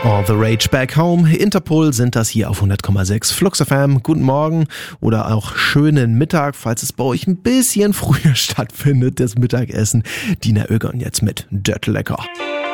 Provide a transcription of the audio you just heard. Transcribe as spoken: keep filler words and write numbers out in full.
All the Rage Back Home. Interpol sind das hier auf hundert Komma sechs. Flux F M, guten Morgen oder auch schönen Mittag, falls es bei euch ein bisschen früher stattfindet, das Mittagessen. Dina Oegon jetzt mit Dörtlecker.